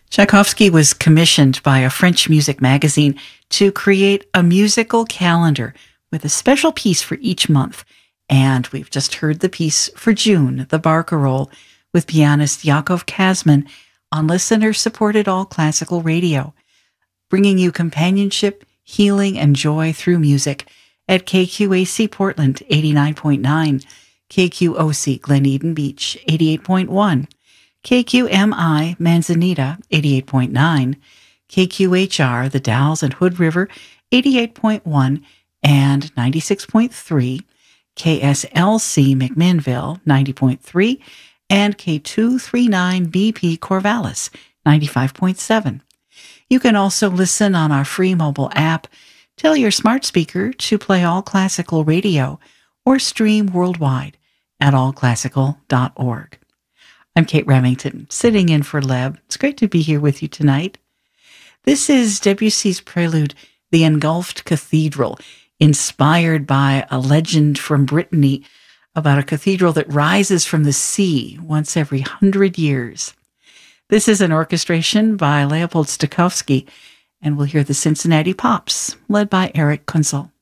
Tchaikovsky was commissioned by a French music magazine to create a musical calendar with a special piece for each month. And we've just heard the piece for June, the Barcarolle, with pianist Yakov Kazman on listener-supported all-classical radio, bringing you companionship, healing, and joy through music at KQAC Portland 89.9, KQOC Glen Eden Beach 88.1, KQMI Manzanita 88.9, KQHR The Dalles and Hood River 88.1 and 96.3, KSLC McMinnville 90.3, and K239BP Corvallis 95.7. You can also listen on our free mobile app. Tell your smart speaker to play All Classical Radio or stream worldwide at allclassical.org. I'm Kate Remington, sitting in for Leb. It's great to be here with you tonight. This is Debussy's prelude, The Engulfed Cathedral, inspired by a legend from Brittany about a cathedral that rises from the sea once every 100 years. This is an orchestration by Leopold Stokowski, and we'll hear the Cincinnati Pops, led by Eric Kunzel.